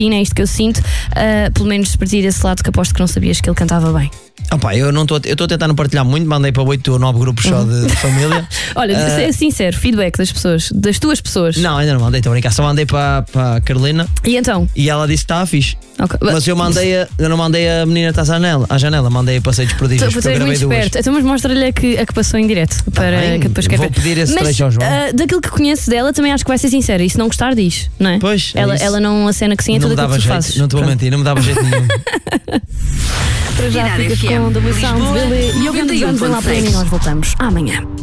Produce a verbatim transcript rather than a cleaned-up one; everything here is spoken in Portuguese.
é isto que eu sinto. Uh, pelo menos partir desse lado, que aposto que não sabias que ele cantava bem. Opa, eu não estou eu estou a tentar não partilhar muito, mandei para oito ou nove grupos só de, de família. Olha, uh, é sincero, feedback das pessoas, das tuas pessoas. Não, ainda não mandei, estou a brincar, só mandei para, para a Carolina. E então? E ela disse que estava fixe. Okay. Mas eu mandei a, eu não mandei a menina estar à janela, à janela, mandei a Passeios Prodígios. Tu és muito esperto. Então, mas mostra-lhe a que, a que passou em direto para tá que depois quer Vou pedir esse mas, trecho ao João. Uh, daquilo que conheço dela, também acho que vai ser sincera. E se não gostar, diz, não é? Pois. Ela, é ela não acena que sim, é não tudo aquilo que tu jeito, fazes. Não estou a mentir, não me dava jeito nenhum. Para já ficas com The Sound Billy e eu ganho anos vem lá para mim e nós voltamos amanhã.